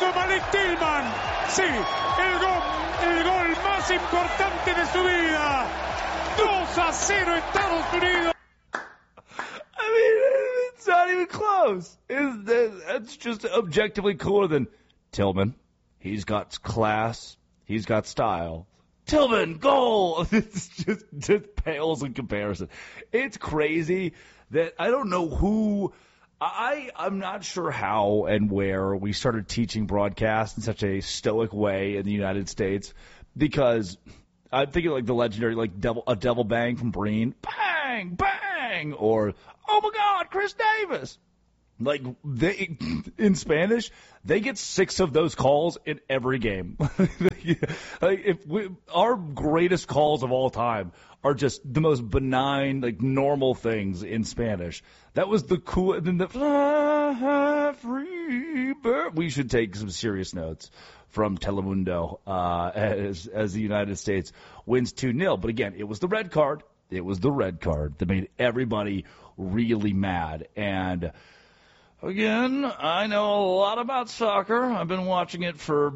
Unido, Malik Tillman. Sí, el gol más importante de su vida. 2-0 Estados Unidos. I mean, it's not even close. That's just objectively cooler than Tillman. He's got class. He's got style. Tillman, goal! It's just pales in comparison. It's crazy that I don't know who. I'm not sure how and where we started teaching broadcast in such a stoic way in the United States, because I'm thinking like the legendary a devil bang from Breen, bang, bang, or oh my God, Chris Davis. Like in Spanish, they get 6 of those calls in every game. Our greatest calls of all time are just the most benign, normal things in Spanish. That was the cool. And then the free bird. We should take some serious notes from Telemundo as the United States wins 2-0. But again, it was the red card. It was the red card that made everybody really mad. And again, I know a lot about soccer. I've been watching it for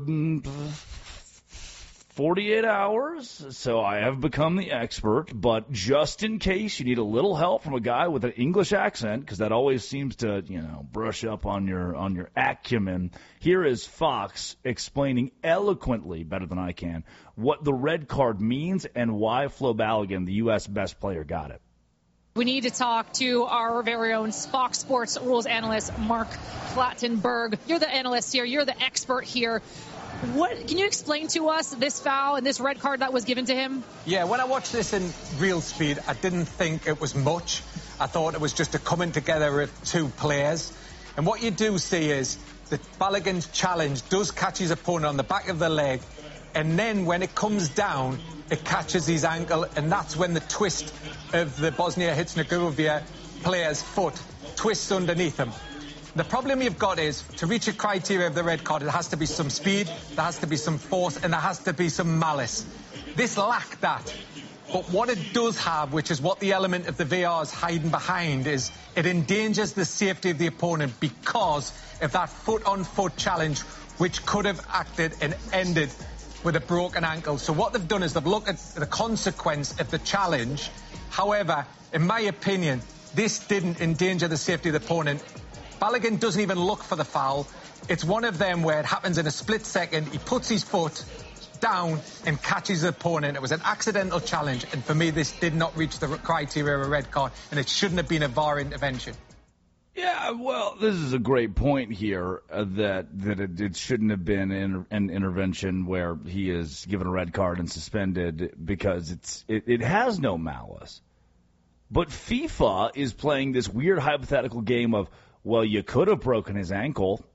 48 hours, so I have become the expert. But just in case you need a little help from a guy with an English accent, because that always seems to, brush up on your acumen, here is Fox explaining eloquently, better than I can, what the red card means and why Flo Balogun, the U.S. best player, got it. We need to talk to our very own Fox Sports rules analyst, Mark Clattenburg. You're the analyst here. You're the expert here. What can you explain to us this foul and this red card that was given to him? Yeah, when I watched this in real speed, I didn't think it was much. I thought it was just a coming together of 2 players. And what you do see is that Balogun's challenge does catch his opponent on the back of the leg. And then when it comes down, it catches his ankle, and that's when the twist of the Bosnia-Herzegovina player's foot twists underneath him. The problem you've got is, to reach a criteria of the red card, there has to be some speed, there has to be some force, and there has to be some malice. This lacked that. But what it does have, which is what the element of the VAR is hiding behind, is it endangers the safety of the opponent because of that foot-on-foot challenge, which could have acted and ended with a broken ankle. So what they've done is they've looked at the consequence of the challenge. However, in my opinion, this didn't endanger the safety of the opponent. Balogun doesn't even look for the foul. It's one of them where it happens in a split second. He puts his foot down and catches the opponent. It was an accidental challenge, and for me, this did not reach the criteria of a red card, and it shouldn't have been a VAR intervention. Yeah, well, this is a great point here that it shouldn't have been an intervention where he is given a red card and suspended because it has no malice. But FIFA is playing this weird hypothetical game of, well, you could have broken his ankle.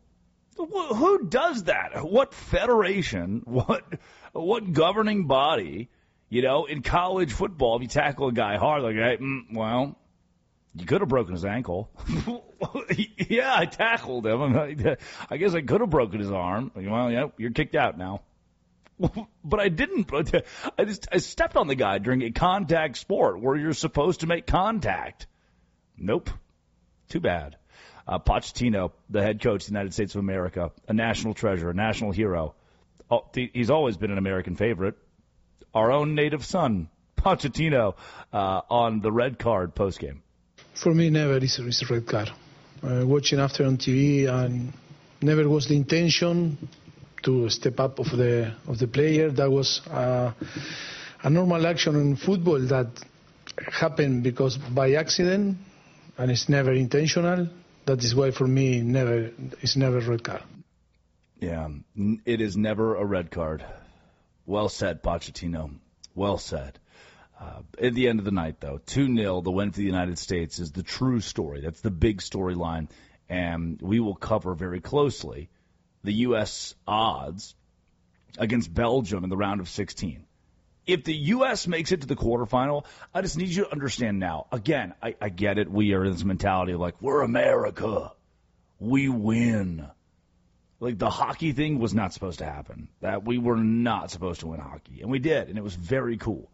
Who does that? What federation? What governing body? In college football, if you tackle a guy hard, hey, well, you could have broken his ankle. Yeah, I tackled him. I guess I could have broken his arm. Well, yeah, you're kicked out now. But I didn't. I stepped on the guy during a contact sport where you're supposed to make contact. Nope. Too bad. Pochettino, the head coach of the United States of America, a national treasure, a national hero. He's always been an American favorite. Our own native son, Pochettino, on the red card postgame. For me, never is a red card. Watching after on TV, and never was the intention to step up of the player. That was a normal action in football that happened because by accident, and it's never intentional. That is why for me, it's never a red card. Yeah, it is never a red card. Well said, Pochettino. Well said. At the end of the night, though, 2-0, the win for the United States is the true story. That's the big storyline, and we will cover very closely the U.S. odds against Belgium in the round of 16. If the U.S. makes it to the quarterfinal, I just need you to understand now. Again, I get it. We are in this mentality of we're America. We win. The hockey thing was not supposed to happen. That we were not supposed to win hockey, and we did, and it was very cool.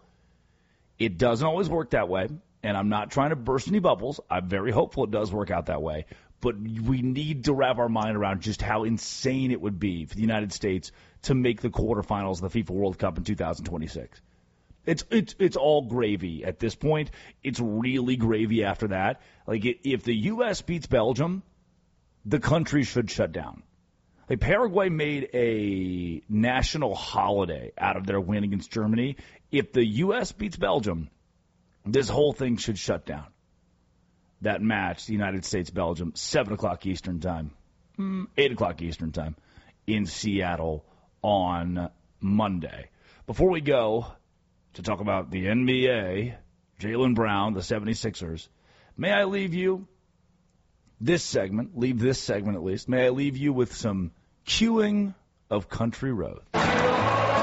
It doesn't always work that way, and I'm not trying to burst any bubbles. I'm very hopeful it does work out that way. but we need to wrap our mind around just how insane it would be for the United States to make the quarterfinals of the FIFA World Cup in 2026. It's all gravy at this point. It's really gravy after that. Like, if the U.S. beats Belgium, the country should shut down. Like, Paraguay made a national holiday out of their win against Germany. If the U.S. beats Belgium, this whole thing should shut down. That match, the United States-Belgium, 7 o'clock Eastern time, 8 o'clock Eastern time in Seattle on Monday. Before we go to talk about the NBA, Jaylen Brown, the 76ers, may I leave you this segment at least, may I leave you with some cueing of Country Road.